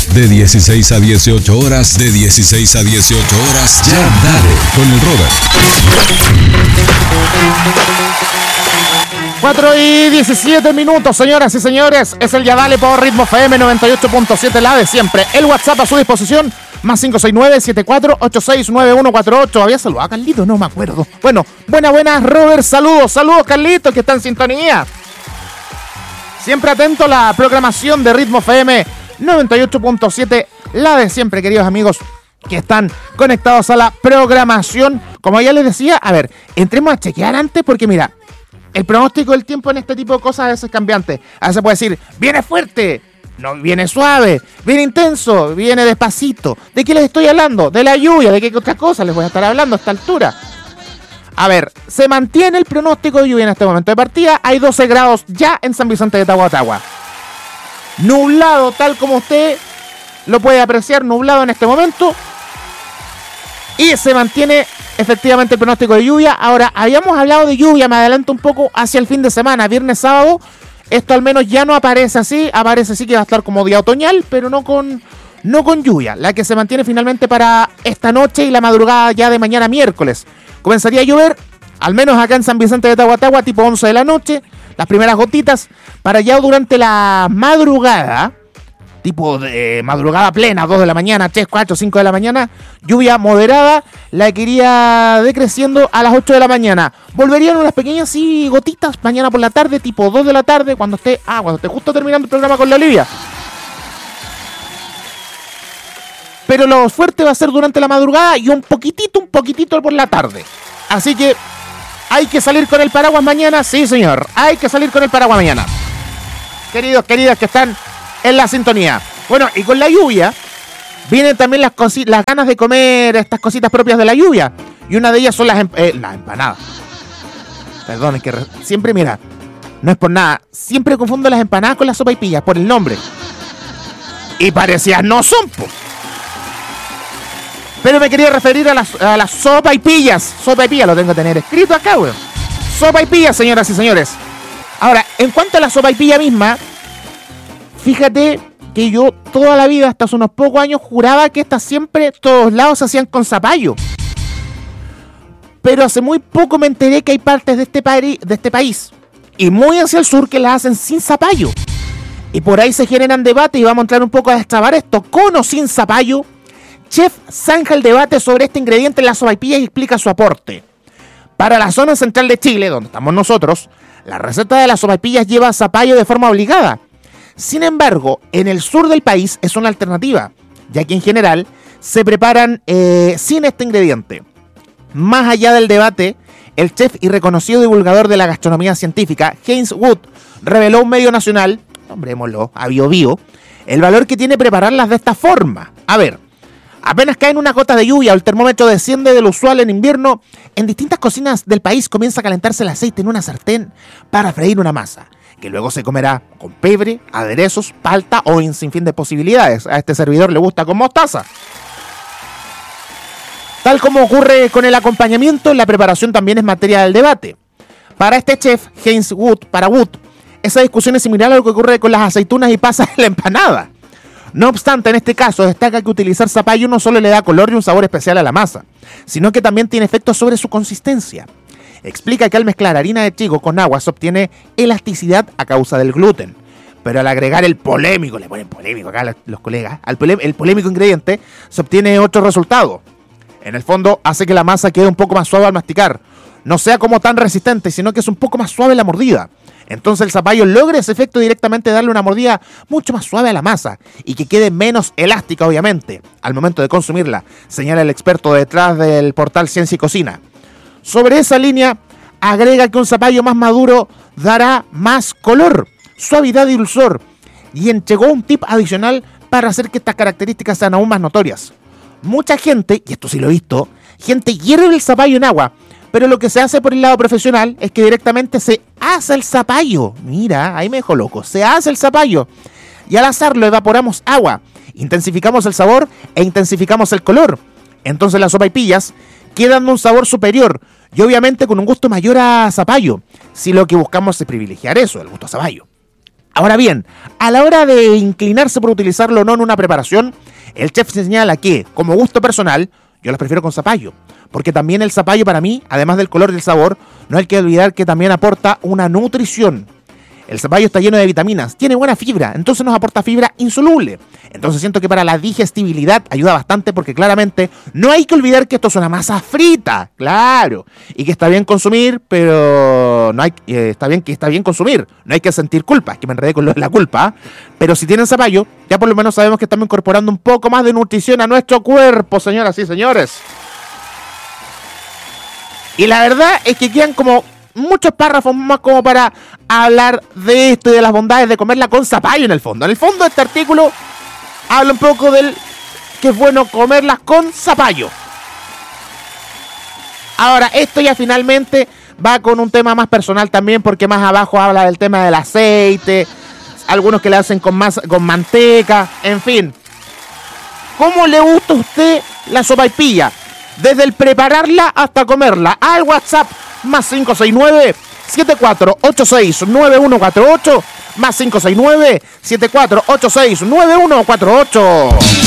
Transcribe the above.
De 16 a 18 horas, de 16 a 18 horas, ya dale con el Robert. 4:17, señoras y señores. Es el Ya Dale por Ritmo FM 98.7, la de siempre. El WhatsApp a su disposición, más 569-7486-9148. Había saludado a Carlito, no me acuerdo. Bueno, buenas, Robert. Saludos, Carlito, que está en sintonía. Siempre atento a la programación de Ritmo FM 98.7, la de siempre, queridos amigos que están conectados a la programación. Como ya les decía, a ver, entremos a chequear antes porque mira, el pronóstico del tiempo en este tipo de cosas a veces es cambiante. A veces puede decir, viene fuerte, no, viene suave, viene intenso, viene despacito. ¿De qué les estoy hablando? De la lluvia, ¿de qué otra cosa les voy a estar hablando a esta altura? A ver, se mantiene el pronóstico de lluvia en este momento de partida. Hay 12 grados ya en San Vicente de Tahuatahua. Nublado, tal como usted lo puede apreciar, nublado en este momento. Y se mantiene efectivamente el pronóstico de lluvia. Ahora, habíamos hablado de lluvia, me adelanto un poco hacia el fin de semana, viernes, sábado. Esto al menos ya no aparece así. Aparece sí que va a estar como día otoñal, pero no con lluvia. La que se mantiene finalmente para esta noche y la madrugada ya de mañana miércoles. Comenzaría a llover, al menos acá en San Vicente de Tahuatahua, tipo 11 de la noche. Las primeras gotitas para ya durante la madrugada, tipo de madrugada plena, 2 de la mañana, 3, 4, 5 de la mañana, lluvia moderada, la que iría decreciendo a las 8 de la mañana. Volverían unas pequeñas gotitas mañana por la tarde, tipo 2 de la tarde, cuando esté justo terminando el programa con la Olivia. Pero lo fuerte va a ser durante la madrugada y un poquitito por la tarde. Así que hay que salir con el paraguas mañana, sí señor, hay que salir con el paraguas mañana. Queridos, queridas que están en la sintonía. Bueno, y con la lluvia vienen también las ganas de comer estas cositas propias de la lluvia. Y una de ellas son las empanadas. Perdón, es que siempre, mira, no es por nada, siempre confundo las empanadas con las sopaipillas por el nombre. Y parecías no son, po. Pero me quería referir a las sopaipillas. Sopaipillas, lo tengo que tener escrito acá, weón. Sopaipillas, señoras y señores. Ahora, en cuanto a la sopaipilla misma, fíjate que yo toda la vida, hasta hace unos pocos años, juraba que estas siempre, todos lados, se hacían con zapallo. Pero hace muy poco me enteré que hay partes de este país, y muy hacia el sur, que las hacen sin zapallo. Y por ahí se generan debates, y vamos a entrar un poco a destrabar esto, con o sin zapallo. Chef zanja el debate sobre este ingrediente en la sopaipilla y explica su aporte. Para la zona central de Chile, donde estamos nosotros, la receta de las sopaipillas lleva zapallo de forma obligada. Sin embargo, en el sur del país es una alternativa, ya que en general se preparan sin este ingrediente. Más allá del debate, el chef y reconocido divulgador de la gastronomía científica, Heinz Wood, reveló a un medio nacional, nombrémoslo, a BioBio, el valor que tiene prepararlas de esta forma. A ver, apenas caen unas gotas de lluvia o el termómetro desciende de lo usual en invierno, en distintas cocinas del país comienza a calentarse el aceite en una sartén para freír una masa, que luego se comerá con pebre, aderezos, palta o un sinfín de posibilidades. A este servidor le gusta con mostaza. Tal como ocurre con el acompañamiento, la preparación también es materia del debate. Para este chef, Heinz Wood, esa discusión es similar a lo que ocurre con las aceitunas y pasas en la empanada. No obstante, en este caso destaca que utilizar zapallo no solo le da color y un sabor especial a la masa, sino que también tiene efectos sobre su consistencia. Explica que al mezclar harina de trigo con agua se obtiene elasticidad a causa del gluten. Pero al agregar el polémico, le ponen polémico acá los colegas, el polémico ingrediente, se obtiene otro resultado. En el fondo hace que la masa quede un poco más suave al masticar. No sea como tan resistente, sino que es un poco más suave la mordida. Entonces el zapallo logra ese efecto directamente de darle una mordida mucho más suave a la masa y que quede menos elástica, obviamente, al momento de consumirla, señala el experto detrás del portal Ciencia y Cocina. Sobre esa línea, agrega que un zapallo más maduro dará más color, suavidad y dulzor, y entregó un tip adicional para hacer que estas características sean aún más notorias. Mucha gente, y esto sí lo he visto, gente hierve el zapallo en agua, pero lo que se hace por el lado profesional es que directamente se asa el zapallo. Mira, ahí me dejó loco. Se asa el zapallo. Y al asarlo evaporamos agua, intensificamos el sabor e intensificamos el color. Entonces las sopaipillas quedan de un sabor superior y obviamente con un gusto mayor a zapallo, si lo que buscamos es privilegiar eso, el gusto a zapallo. Ahora bien, a la hora de inclinarse por utilizarlo o no en una preparación, el chef señala que, como gusto personal, yo los prefiero con zapallo. Porque también el zapallo para mí, además del color y el sabor, no hay que olvidar que también aporta una nutrición. El zapallo está lleno de vitaminas, tiene buena fibra, entonces nos aporta fibra insoluble. Entonces siento que para la digestibilidad ayuda bastante porque claramente no hay que olvidar que esto es una masa frita, claro. Y que está bien consumir, pero no hay, está bien consumir, no hay que sentir culpa, es que me enredé con lo de la culpa. Pero si tienen zapallo, ya por lo menos sabemos que estamos incorporando un poco más de nutrición a nuestro cuerpo, señoras y señores. Y la verdad es que quedan como muchos párrafos más como para hablar de esto y de las bondades de comerla con zapallo en el fondo. En el fondo este artículo habla un poco del que es bueno comerlas con zapallo. Ahora, esto ya finalmente va con un tema más personal también, porque más abajo habla del tema del aceite, algunos que le hacen con manteca, en fin. ¿Cómo le gusta a usted la sopaipilla? Desde el prepararla hasta comerla. Al WhatsApp más 569-7486-9148 más 569-7486-9148.